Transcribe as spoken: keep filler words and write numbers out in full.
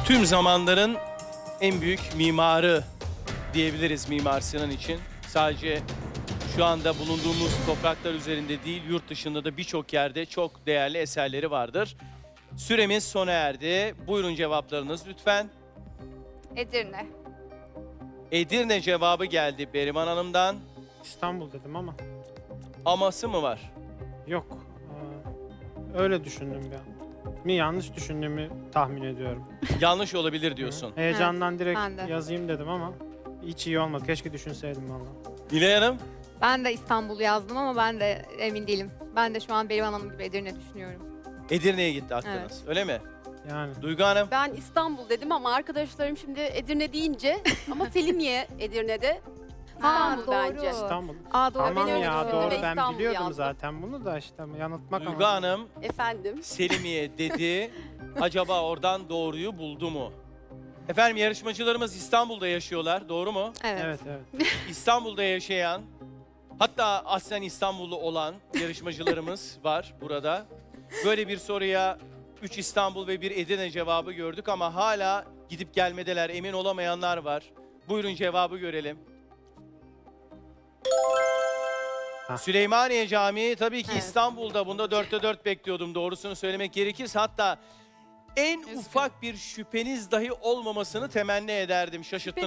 tüm zamanların en büyük mimarı diyebiliriz Mimar Sinan için. Sadece şu anda bulunduğumuz topraklar üzerinde değil, yurt dışında da birçok yerde çok değerli eserleri vardır. Süremiz sona erdi. Buyurun cevaplarınız lütfen. Edirne. Edirne cevabı geldi Berivan Hanım'dan. İstanbul dedim ama Aması mı var? yok. Ee, öyle düşündüm bir an. Mi yanlış düşündüğümü tahmin ediyorum. Yanlış olabilir diyorsun. Heyecandan direkt ben de. yazayım dedim ama hiç iyi olmadı. Keşke düşünseydim valla. Nilay Hanım? Ben de İstanbul yazdım ama ben de emin değilim. Ben de şu an Berivan Hanım gibi Edirne düşünüyorum. Edirne'ye gitti aklınız. Evet. Öyle mi? Yani Duygu Hanım? Ben İstanbul dedim ama arkadaşlarım şimdi Edirne deyince ama Selimiye Edirne'de İstanbul doğru. bence. İstanbul. Aa doğru. Tamam ben öyle ya düşündüm doğru ve ben İstanbul biliyordum yazdım. zaten bunu da işte yanıltmak Duygu ama. Hanım Efendim. Selimiye dedi. Acaba oradan doğruyu buldu mu? Efendim yarışmacılarımız İstanbul'da yaşıyorlar. Doğru mu? Evet. Evet evet. İstanbul'da yaşayan, hatta aslen İstanbullu olan yarışmacılarımız var burada. Böyle bir soruya üç İstanbul ve bir Edirne cevabı gördük ama hala gidip gelmedeler, emin olamayanlar var. Buyurun cevabı görelim. Hah. Süleymaniye Camii tabii ki Evet. İstanbul'da. Bunda dörtte dört bekliyordum doğrusunu söylemek gerekirse. Hatta en ufak bir şüpheniz dahi olmamasını temenni ederdim. Şaşırttınız